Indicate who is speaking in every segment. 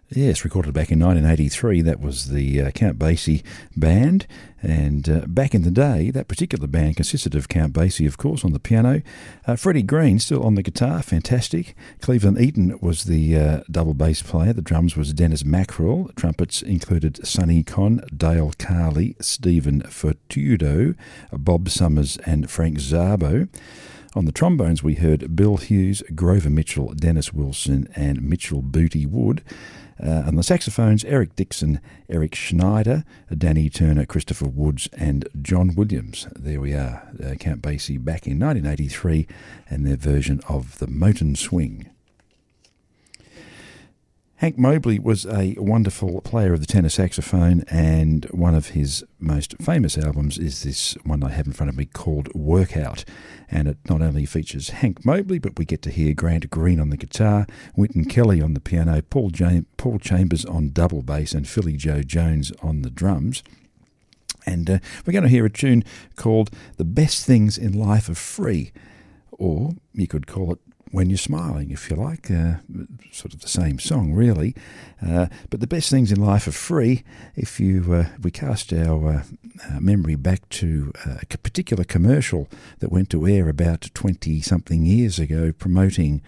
Speaker 1: Yes, recorded back in 1983. That was the Count Basie band. And back in the day, that particular band consisted of Count Basie, of course, on the piano. Freddie Green, still on the guitar, fantastic. Cleveland Eaton was the double bass player. The drums was Dennis Mackerel. Trumpets included Sonny Conn, Dale Carley, Stephen Fortudo, Bob Summers and Frank Szabo. On the trombones, we heard Bill Hughes, Grover Mitchell, Dennis Wilson and Mitchell Booty Wood. On the saxophones, Eric Dixon, Eric Schneider, Danny Turner, Christopher Woods and John Williams. There we are, Count Basie back in 1983 and their version of the Motown Swing. Hank Mobley was a wonderful player of the tenor saxophone, and one of his most famous albums is this one I have in front of me called Workout. And it not only features Hank Mobley, but we get to hear Grant Green on the guitar, Wynton Kelly on the piano, Paul Chambers on double bass, and Philly Joe Jones on the drums. And we're going to hear a tune called The Best Things in Life Are Free, or you could call it When You're Smiling, if you like. Sort of the same song, really. But the best things in life are free. If we cast our memory back to a particular commercial that went to air about 20-something years ago promoting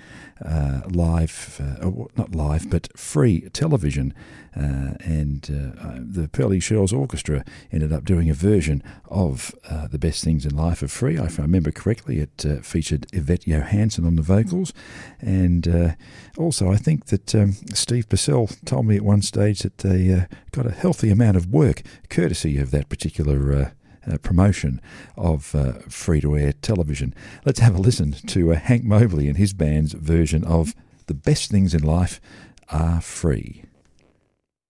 Speaker 1: not live, but free television. And the Pearly Shells Orchestra ended up doing a version of The Best Things in Life Are Free. If I remember correctly, it featured Yvette Johansson on the vocals. And also, I think that Steve Purcell told me at one stage that they got a healthy amount of work courtesy of that particular promotion of free-to-air television. Let's have a listen to Hank Mobley and his band's version of The Best Things in Life Are Free.